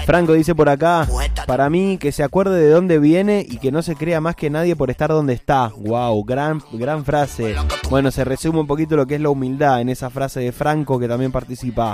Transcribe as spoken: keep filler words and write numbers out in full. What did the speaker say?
Franco dice por acá, para mí que se acuerde de dónde viene y que no se crea más que nadie por estar donde está. Wow, gran, gran frase. Bueno, se resume un poquito lo que es la humildad en esa frase de Franco que también participa.